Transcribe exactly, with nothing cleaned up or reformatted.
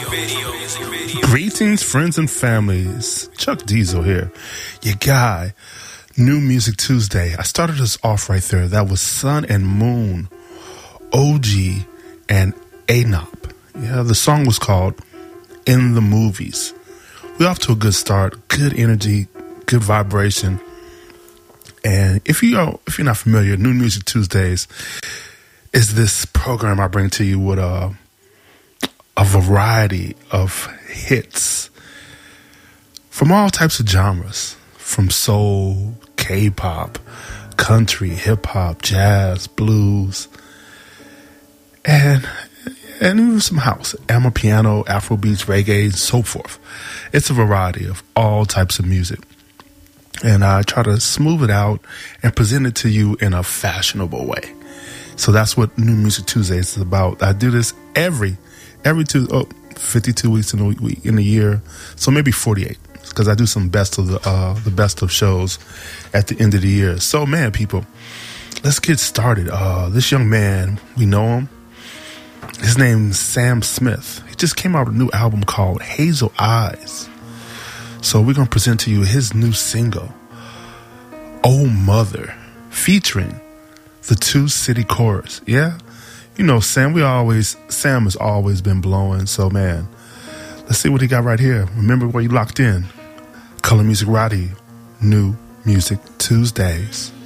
Greetings, friends and families. Chuck Diesel here, your guy. New Music Tuesday. I started us off right there. That was Sun and Moon, O G, and A N O P. Yeah, the song was called In the Movies. We're off to a good start. Good energy, good vibration. And if you are, if you're not familiar, New Music Tuesdays is this program I bring to you with a a variety of hits from all types of genres, from soul, K-pop, country, hip-hop, jazz, blues, and and even some house, amapiano, Afrobeats, reggae, and so forth. It's a variety of all types of music. And I try to smooth it out and present it to you in a fashionable way. So that's what New Music Tuesday is about. I do this every every two oh, fifty-two weeks in a week in a year, so maybe forty-eight, because I do some best of the uh, the best of shows at the end of the year. So man, people, let's get started. Uh, this young man, we know him. His name's Sam Smith. He just came out with a new album called Hazel Eyes. So we're gonna present to you his new single, Oh Mother, featuring the Two City Chorus. Yeah, you know Sam. We always Sam has always been blowing. So man, let's see what he got right here. Remember where you locked in. Color Music Radio, New Music Tuesdays.